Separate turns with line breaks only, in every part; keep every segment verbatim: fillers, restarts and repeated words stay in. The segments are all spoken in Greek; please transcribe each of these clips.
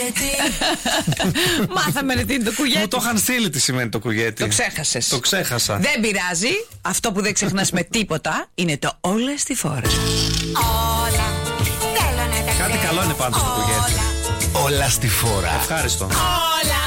κουγέτι.
Μάθαμε τι είναι το κουγέτι.
Μου το είχαν στείλει τι σημαίνει το κουγέτι.
Το ξέχασες.
Το ξέχασα.
Δεν πειράζει. Αυτό που δεν ξεχνάς με τίποτα είναι το όλα στη φόρα.
Όλα θέλω να τα
Κάτι καλό είναι πάντως το κουγέτι.
Όλα στη φόρα.
Ευχάριστο.
Όλα.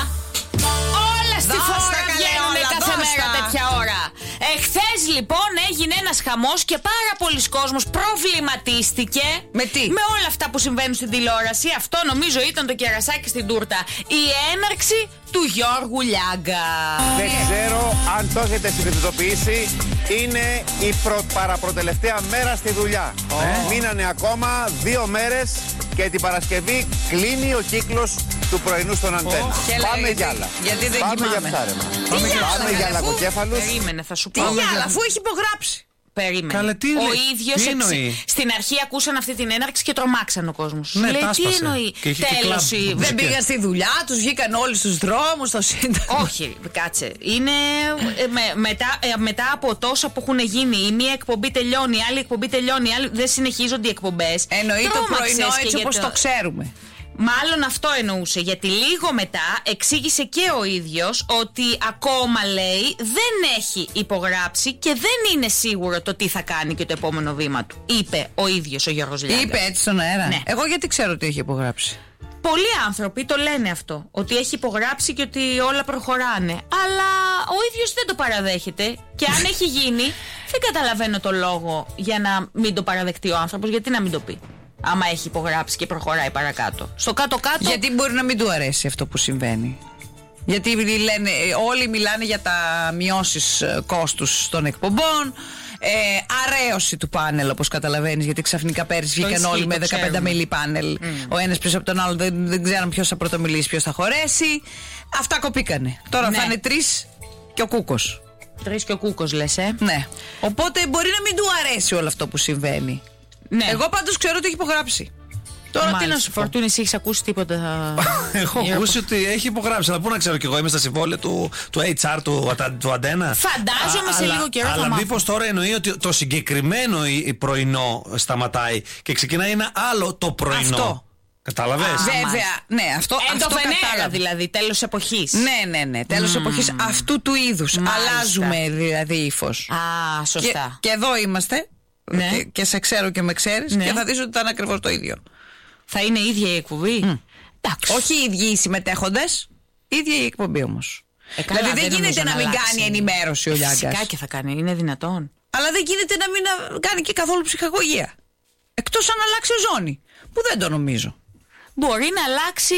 Όλα στη
Δώσ' τα,
φόρα
καλέ,
βγαίνουν
όλα,
κάθε
δώσ'
μέρα
τα.
τέτοια ώρα. Εχθές λοιπόν έγινε ένας χαμός και πάρα πολλοί κόσμος προβληματίστηκε.
Με τι?
Με όλα αυτά που συμβαίνουν στην τηλεόραση. Αυτό νομίζω ήταν το κερασάκι στην τούρτα. Η έναρξη του Γιώργου Λιάγκα.
Δεν ξέρω αν το έχετε συνειδητοποιήσει. Είναι η προ... παραπροτελευταία μέρα στη δουλειά. Μείνανε ακόμα δύο μέρες και την Παρασκευή κλείνει ο κύκλος του πρωινού στον Αντένα.
Και λέει,
Πάμε
γιατί-
για άλλα.
γιατί δεν
Πάμε
κοιμάμαι.
για ψάρεμα.
Πάμε για άλλα,
Πάμε για
αφού-
λακκοκέφαλους.
Περίμενε, θα σου
Τι
πω.
άλλα, αφού έχει υπογράψει.
Περίμενε.
Καλέ, τι
ο
λέει,
ίδιος
τι
εξ-
εννοεί?
στην αρχή ακούσαν αυτή την έναρξη και τρομάξαν ο κόσμος.
Ναι,
Λέει
τα
τι
άσπασε.
εννοεί.
Και είχε και
Τέλος
κλαμπ.
η-
Δεν
Δεν πήγαν στη δουλειά, τους βγήκαν όλοι στους δρόμους, στο Σύνταγμα.
Όχι, κάτσε. Είναι ε, με, μετά, ε, μετά από τόσα που έχουν γίνει, η μία εκπομπή τελειώνει, η άλλη εκπομπή τελειώνει, η άλλη, δεν συνεχίζονται οι εκπομπές.
Εννοεί το
Τρόμαξες
πρωινό
και
έτσι
για
όπως το ξέρουμε.
Μάλλον αυτό εννοούσε, γιατί λίγο μετά εξήγησε και ο ίδιος ότι ακόμα λέει δεν έχει υπογράψει και δεν είναι σίγουρο το τι θα κάνει και το επόμενο βήμα του. Είπε ο ίδιος ο Γιώργος Λιάγκας.
Είπε έτσι στον αέρα.
Ναι.
Εγώ γιατί ξέρω ότι έχει υπογράψει.
Πολλοί άνθρωποι το λένε αυτό, ότι έχει υπογράψει και ότι όλα προχωράνε. Αλλά ο ίδιος δεν το παραδέχεται και αν έχει γίνει, δεν καταλαβαίνω το λόγο για να μην το παραδεχτεί ο άνθρωπος. Γιατί να μην το πει, άμα έχει υπογράψει και προχωράει παρακάτω. Στο κάτω-κάτω.
Γιατί μπορεί να μην του αρέσει αυτό που συμβαίνει. Γιατί λένε, όλοι μιλάνε για τα μειώσεις ε, κόστους των εκπομπών, ε, αρέωση του πάνελ όπως καταλαβαίνεις, γιατί ξαφνικά πέρυσι βγήκαν
ισχύει,
όλοι με
το
δεκαπέντε
ξέρουμε.
μίλι πάνελ. Mm. Ο ένας πίσω από τον άλλο δεν, δεν ξέραν ποιος θα πρωτομιλήσει, ποιος θα χωρέσει. Αυτά κοπήκανε. Τώρα
Ναι.
θα είναι τρεις και ο Κούκος.
Τρεις και ο Κούκος λες, ε.
Ναι. Οπότε μπορεί να μην του αρέσει όλο αυτό που συμβαίνει.
Ναι.
Εγώ πάντως ξέρω ότι έχει υπογράψει. Τώρα τι
Μάλιστα.
να σου πω.
Φορτούνη, εσύ έχεις ακούσει τίποτα?
Έχω ακούσει ότι έχει υπογράψει. Αλλά πού να ξέρω κι εγώ, είμαι στα συμβόλαια του, του έιτς αρ, του, του Αντένα.
Φαντάζομαι
Α,
σε
αλλά-
λίγο καιρό θα
Αλλά
μάθω.
μήπως τώρα εννοεί ότι το συγκεκριμένο η- η πρωινό σταματάει και ξεκινάει ένα άλλο το πρωινό.
Αυτό.
Κατάλαβες?
Βέβαια, ναι, αυτό,
Εν το
αυτό
Βενέρα
κατάλαβα.
δηλαδή, τέλος εποχής.
Ναι, ναι, ναι. Τέλος εποχής αυτού του είδους.
Μάλιστα.
Αλλάζουμε δηλαδή ύφος.
Α, σωστά.
Και, και εδώ είμαστε.
Ναι.
Και, και σε ξέρω και με ξέρεις.
Ναι.
Και θα δεις ότι θα είναι ακριβώς το ίδιο.
Θα είναι η ίδια η εκπομπή. Εντάξει.
Όχι οι ίδιοι οι συμμετέχοντες, ίδια η εκπομπή όμως.
Ε, καλά,
δηλαδή δεν,
δεν
γίνεται
νομίζω
να μην
αλλάξει.
κάνει ενημέρωση ο Λιάγκας.
Φυσικά και θα κάνει, είναι δυνατόν.
Αλλά δεν γίνεται να μην να κάνει και καθόλου ψυχαγωγία. Εκτός αν αλλάξει ζώνη. Που δεν το νομίζω.
Μπορεί να αλλάξει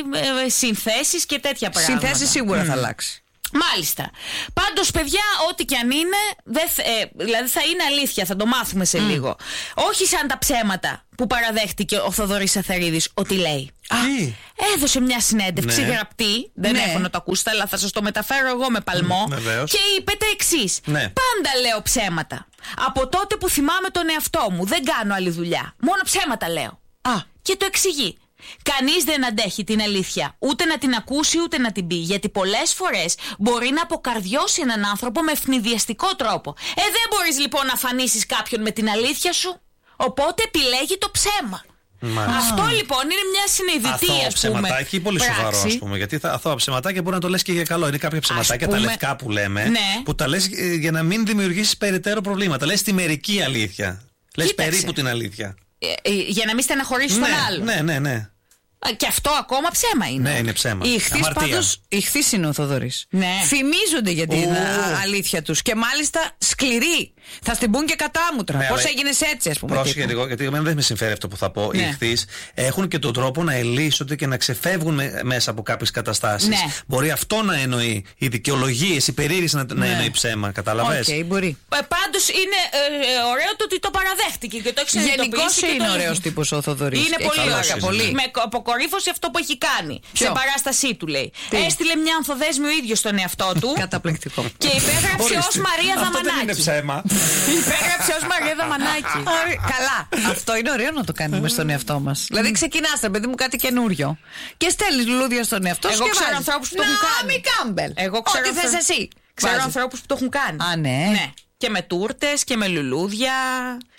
ε, συνθέσεις και τέτοια πράγματα.
Συνθέσεις σίγουρα θα αλλάξει.
Μάλιστα. Πάντως, παιδιά, ό,τι και αν είναι, δεν, θ- ε, δηλαδή θα είναι αλήθεια, θα το μάθουμε σε λίγο. Όχι σαν τα ψέματα που παραδέχτηκε ο Θοδωρής Αθερίδης ότι λέει.
Τι?
Έδωσε μια συνέντευξη
Ναι.
γραπτή, δεν
Ναι.
έχω να το ακούσετε, αλλά θα σας το μεταφέρω εγώ με παλμό.
Μ, βεβαίως.
Και είπε τα εξής.
Ναι.
Πάντα λέω ψέματα. Από τότε που θυμάμαι τον εαυτό μου, δεν κάνω άλλη δουλειά. Μόνο ψέματα λέω.
Α,
Και το εξηγεί. Κανείς δεν αντέχει την αλήθεια, ούτε να την ακούσει ούτε να την πει. Γιατί πολλές φορές μπορεί να αποκαρδιώσει έναν άνθρωπο με ευνηδιαστικό τρόπο. Ε, δεν μπορείς λοιπόν να φανίσεις κάποιον με την αλήθεια σου. Οπότε επιλέγει το ψέμα.
Μάλιστα.
Αυτό λοιπόν είναι μια συνειδητή,
Αθώο
ας πούμε,
ψεματάκι, πολύ
πράξη.
σοβαρό, ας πούμε. Γιατί τα αθώα ψεματάκια μπορεί να το λες και για καλό. Είναι κάποια ψεματάκια,
πούμε,
τα λευκά που λέμε,
ναι.
που τα λες ε, για να μην δημιουργήσεις περαιτέρω προβλήματα. Λες τη μερική αλήθεια. Λες
Κοίταξε.
περίπου την αλήθεια.
Ε, ε, για να μην στεναχωρήσεις
Ναι,
τον άλλο.
ναι, ναι, ναι.
Ε, Και αυτό ακόμα ψέμα είναι.
Ναι, είναι ψέμα.
η ηχθής
Αμαρτία.
πάντως, η ηχθής είναι ο Θοδωρής.
Ναι.
Φημίζονται για την
Ου.
α, αλήθεια τους. Και μάλιστα σκληροί. Θα στην πούν και κατάμουτρα.
Ναι,
Πώς
αλλά-
έγινες έτσι, ας πούμε.
Πρόσεχε
τύπου.
λίγο, γιατί εμένα δεν με συμφέρει αυτό που θα πω.
Ναι.
Οι ηχθείς έχουν και τον τρόπο να ελύσονται και να ξεφεύγουν με- μέσα από κάποιες καταστάσεις.
Ναι.
Μπορεί αυτό να εννοεί. Οι δικαιολογίες, η περίεργηση να, να
Ναι.
εννοεί ψέμα. Κατάλαβες.
Οκ, μπορεί.
Ε, πάντως είναι ε, ε, ωραίο το ότι το παραδέχτηκε και το έχει συνειδητοποιήσει.
Γενικώς
και
είναι
το-
ωραίος τύπος ο Θοδωρής.
Είναι
Έχει
πολύ
πλάκα,
ωραίο.
είναι.
πολύ.
Με αποκορύφωση αυτό που έχει κάνει.
Ποιο?
Σε παράστασή του λέει.
Τι?
Έστειλε μια ανθοδέσμη ο ίδιος στον εαυτό του.
Καταπληκτικό.
Και υπέγραψε ως Μαρία
Αυτό δεν είναι
Δαμανάκη.
ψέμα.
Υπέγραψε ως Μαρία Δαμανάκη.
Άρα, καλά. Αυτό είναι ωραίο να το κάνουμε στον εαυτό μας. Δηλαδή, ξεκινάς, ρε παιδί μου, κάτι καινούριο. Και στέλνεις λουλούδια στον εαυτό σου.
Εγώ
και
ξέρω
βάζεις.
ανθρώπους που το έχουν κάνει.
Ναόμι Κάμπελ.
Εγώ ξέρω
Ό,τι θες
ανθρώπους-
εσύ.
Ξέρω
Βάζεις.
ανθρώπους που το έχουν κάνει.
Α, ναι.
Ναι. Και με τούρτες και με λουλούδια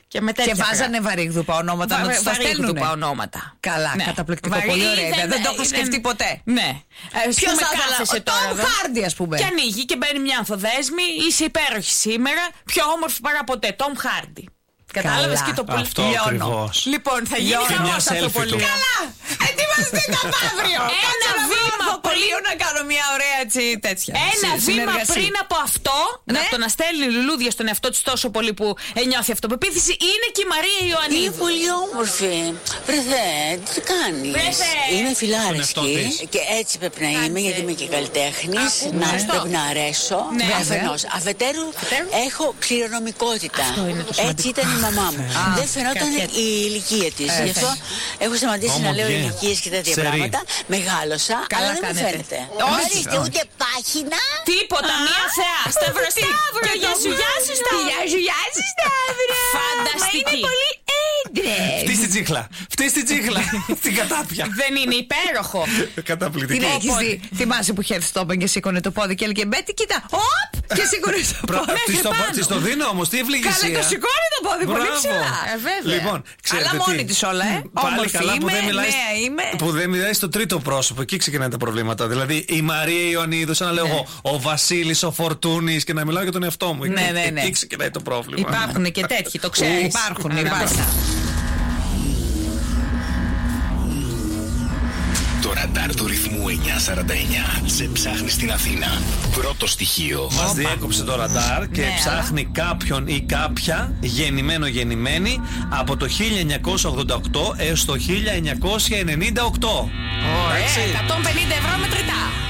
Και, με
και βάζανε βαρύγδουπα ονόματα
Βα,
να τους τα στέλνουνε.
ονόματα.
Καλά, ναι. Καταπληκτικό.
Βαρύ,
πολύ ωραία. Δεν, δεν το είχα
δεν,
σκεφτεί ποτέ.
Ναι.
Ποιος θα ήθελε, ο Tom Hardy, ας πούμε.
Και ανοίγει και μπαίνει μια ανθοδέσμη. Είσαι υπέροχη σήμερα. Πιο όμορφη παρά ποτέ. Tom Hardy. Κατάλαβες και το πολύ.
Αυτό ακριβώς.
Λοιπόν, θα γίνει χαμός αυτό πολύ.
Καλά! Ετοιμαστείτε αύριο!
Ένα βήμα
πριν να κάνω μια ωραία έτσι τέτοια.
Ένα βήμα πριν από αυτό, από το να στέλνει λουλούδια στον εαυτό της τόσο πολύ που νιώθει αυτοπεποίθηση, είναι και η Μαρία Ιωαννίδου.
Είναι πολύ όμορφη. Βρεθέ, τι κάνεις? Είμαι φιλάρεσκη και έτσι πρέπει να είμαι, γιατί είμαι και καλλιτέχνης. Να πρέπει να αρέσω. Αφενός. Αφετέρου, έχω κληρονομικότητα. Έτσι ήταν η μαμά μου. Δεν φαινόταν η ηλικία της. Γι' αυτό έχω σταματήσει να λέω ηλικίες και τέτοια πράγματα. Μεγάλωσα, αλλά δεν μου φαίνεται.
Όχι,
ούτε πάχυνα.
Τίποτα, μία θεά. Σταύρο, Σταύρο. Και για σου, γεια σου, Σταύρο.
Για σου, γεια σου, Σταύρο.
Φανταστική.
Είναι πολύ έντρες.
Φτύς την τσίχλα. Φτύς την τσίχλα. Στην κατάπια.
Δεν είναι υπέροχο.
Καταπληκτική.
Την έχεις δει. Θυμάσαι που είχε έρθει στο όπεν και σήκωνε το πόδι και έλεγε Μπέτη, κοίτα. Οπ! Και σήκωνε το πόδι.
Τη το δίνω όμως, τι ευλογησία.
Καλά, το σηκώνει το πόδι πολύ ψηλά.
Λοιπόν,
αλλά μόνη της όλα, ε. Όμορφη είμαι, νέα είμαι.
Που δεν μιλάει στο τρίτο πρόσωπο. Εκεί ξεκινάνε τα προβλήματα. Δηλαδή η Μαρία Ιωαννίδου, σαν να λέω εγώ, ο Βασίλης, ο Φορτούνης και να μιλάω για τον εαυτό μου.
Ναι, ναι, ναι.
Εκεί ξεκινάει το πρόβλημα.
Υπάρχουν και τέτοιοι, το ξέρεις.
Υπάρχουν, υπάρχουν.
Το ραντάρ του ρυθμού εννιακόσια σαράντα εννιά σε ψάχνει στην Αθήνα. Πρώτο στοιχείο.
Μας διέκοψε το ραντάρ και
ναι,
ψάχνει κάποιον ή κάποια γεννημένο γεννημένη από το χίλια εννιακόσια ογδόντα οκτώ έως το χίλια εννιακόσια ενενήντα οκτώ.
Ωραία, εκατόν πενήντα ευρώ μετρητά.